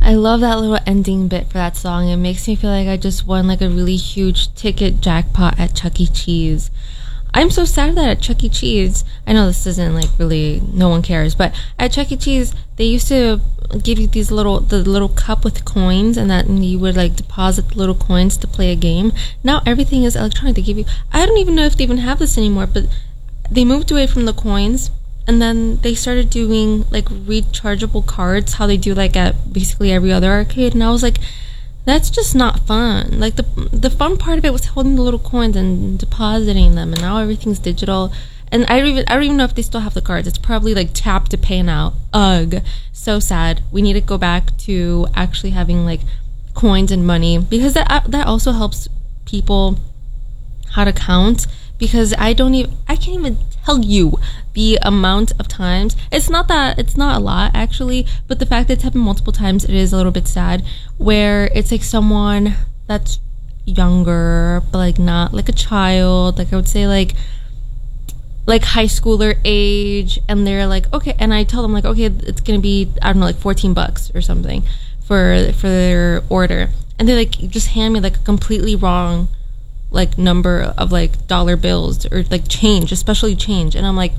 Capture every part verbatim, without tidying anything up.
I love that little ending bit for that song. It makes me feel like I just won like a really huge ticket jackpot at Chuck E. Cheese. I'm so sad that at Chuck E. Cheese, I know this isn't like really, no one cares, but at Chuck E. Cheese, they used to give you these little, the little cup with coins, and that and you would like deposit the little coins to play a game. Now everything is electronic. They give you, I don't even know if they even have this anymore, but they moved away from the coins, and then they started doing like rechargeable cards, how they do like at basically every other arcade, and I was like, that's just not fun. Like the the fun part of it was holding the little coins and depositing them, and now everything's digital. And I don't even I don't even know if they still have the cards. It's probably like tap to pay now. Ugh, so sad. We need to go back to actually having like coins and money, because that that also helps people how to count. Because I don't even I can't even tell you the amount of times. It's not that it's not a lot actually, but the fact that it's happened multiple times, it is a little bit sad. Where it's like someone that's younger, but like not like a child. Like I would say like like high schooler age, and they're like, okay, and I tell them like, okay, it's gonna be, I don't know, like fourteen bucks or something for for their order, and they like just hand me like a completely wrong like number of like dollar bills or like change, especially change, and I'm like,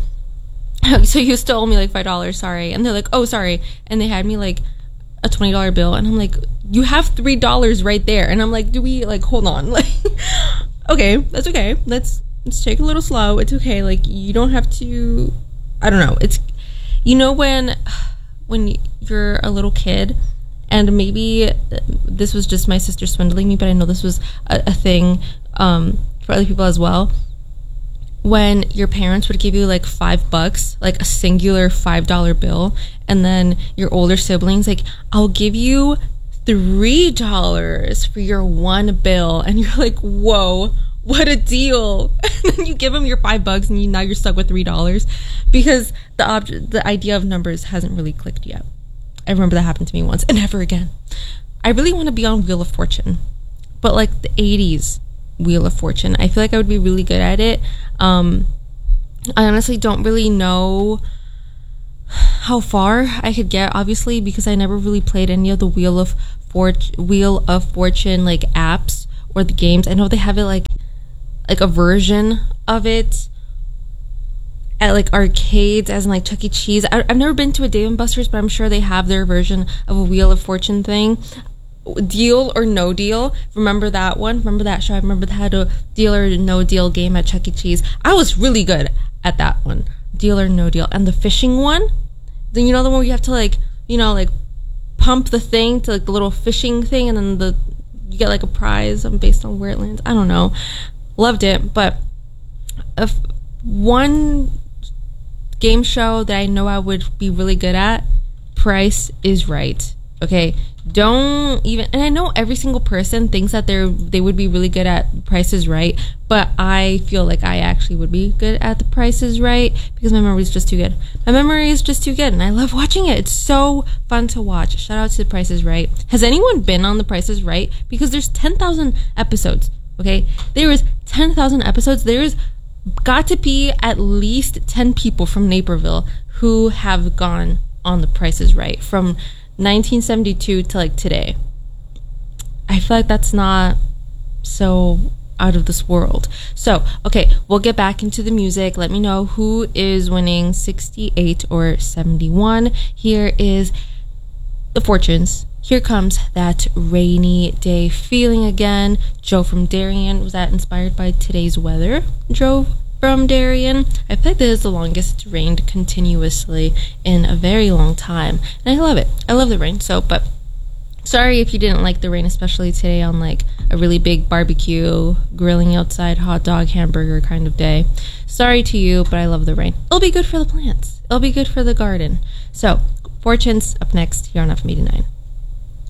so you still owe me like five dollars, sorry. And they're like, oh sorry, and they had me like a twenty dollar bill, and I'm like, you have three dollars right there, and I'm like, do we like hold on, like okay, that's okay, let's let's take it a little slow, it's okay, like you don't have to, I don't know, it's, you know, when when you're a little kid, and maybe this was just my sister swindling me, but I know this was a, a thing um, for other people as well. When your parents would give you like five bucks, like a singular five dollar bill, and then your older siblings like, I'll give you three dollars for your one bill, and you're like, whoa, what a deal! And then you give them your five bucks, and you, now you're stuck with three dollars, because the object, the idea of numbers hasn't really clicked yet. I remember that happened to me once, and never again. I really want to be on Wheel of Fortune, but like the eighties Wheel of Fortune. I feel like I would be really good at it. Um, I honestly don't really know how far I could get, obviously, because I never really played any of the Wheel of Fort Wheel of Fortune like apps or the games. I know they have it like like a version of it at like arcades, as in like Chuck E. Cheese. I, I've never been to a Dave and Buster's, but I'm sure they have their version of a Wheel of Fortune thing. Deal or No Deal. Remember that one? Remember that show? I remember they had a Deal or No Deal game at Chuck E. Cheese. I was really good at that one. Deal or No Deal. And the fishing one, then you know the one where you have to like, you know, like pump the thing to like the little fishing thing, and then the you get like a prize based on where it lands. I don't know. Loved it. But if one game show that I know I would be really good at, Price is Right. Okay, don't even, and I know every single person thinks that they're they would be really good at Price is Right, but I feel like I actually would be good at the Price is Right because my memory is just too good. My memory is just too good, and I love watching it. It's so fun to watch. Shout out to the Price is Right. Has anyone been on the Price is Right? Because there's ten thousand episodes. Okay, there is ten thousand episodes. There's got to be at least ten people from Naperville who have gone on the Price is Right from nineteen seventy-two to like today. I feel like that's not so out of this world. So, okay, we'll get back into the music. Let me know who is winning sixty-eight or seventy-one. Here is the Fortunes. Here comes That Rainy Day Feeling again. Joe from Darien. Was that inspired by today's weather? Joe from Darien. I feel like this is the longest it's rained continuously in a very long time, and I love it. I love the rain. So, but sorry if you didn't like the rain, especially today on like a really big barbecue, grilling outside, hot dog, hamburger kind of day. Sorry to you, but I love the rain. It'll be good for the plants. It'll be good for the garden. So, Fortunes up next here on F M eighty-nine.